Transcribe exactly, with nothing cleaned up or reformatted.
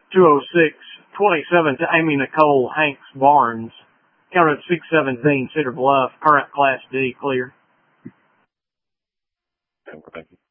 two oh six, twenty-seven to Amy Nicole Hanks Barnes. Counted six seventeen, Cedar Bluff, current Class D, clear. Okay, thank you.